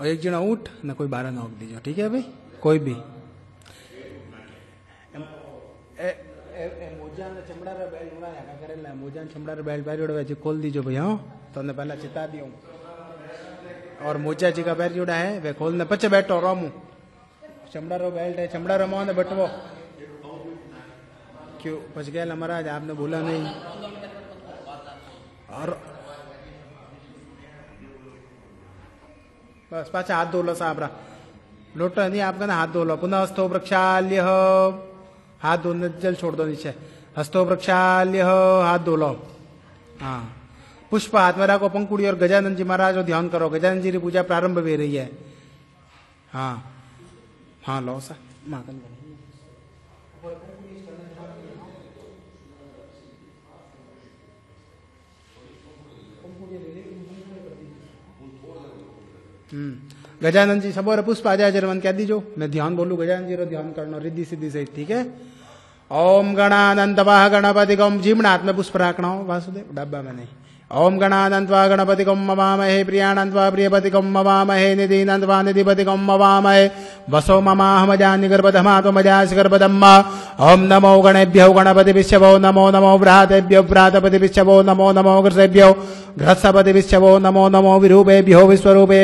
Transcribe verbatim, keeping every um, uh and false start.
और एक जना ऊँट न कोई बारह नौक दीजो, ठीक है भाई, कोई भी मोजा ने चमड़ा रे बेल्ट उड़ा या करेला मोजा ने चमड़ा रे बेल्ट पैर उड़ा खोल दीजो भाई। हाँ तो ने पहला चिता दियो और मोजा जी का पैर जोड़ा है वे खोलने पचे बैठो रामू चमड़ा रो बेल्ट है चमड़ा रो मोने बटवो क्यों पच गया महाराज आपने बोला नहीं। और बस पाचा हाथ धो लो साहब रा लोटो नहीं आपका ना हाथ धो लो पुनः हस्तो वृक्षाल्य हाथ धोने जल छोड़ दो नीचे हस्तो वृक्षाल्य हाथ धो लो। हाँ पुष्प हाथ में रखो पंकुड़ी और गजानंद जी महाराज को ध्यान करो गजानंद जी की पूजा प्रारंभ हो रही है। हाँ हाँ लो सा माकन हम्म गजानंद जी सबोरे पुष्प आ जाए जरमन कह दीजो मैं ध्यान बोलू गजानंद जी रो ध्यान करना रिद्धि सिद्धि सहित, ठीक है। ओम गणानंतवाह गणपति गम जीवनाथ में पुष्प राखना हो वासुदेव डब्बा में नहीं। ओम गणानंतवा गणपति गम मवामहे प्रियानंतवा प्रियपति गम मवामहे निधिनंतवा निधिपति गम मवामहे वसो ममाहमजानि गर्भधमातो मजासि गर्भधम्मा। ओम नमो गणेभ्यो गणपति विश्वो नमो नमो भ्रातेभ्यो भ्रातपति विश्वो नमो नमो घृतेभ्यो घृत्सपति विश्वो नमो नमो विरूपेभ्यो विश्वरूपे